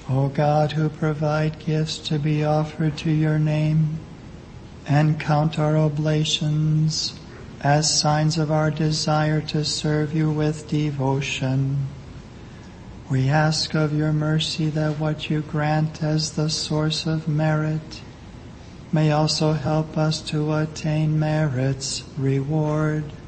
O God, who provide gifts to be offered to your name, and count our oblations as signs of our desire to serve you with devotion, we ask of your mercy that what you grant as the source of merit may also help us to attain merit's reward.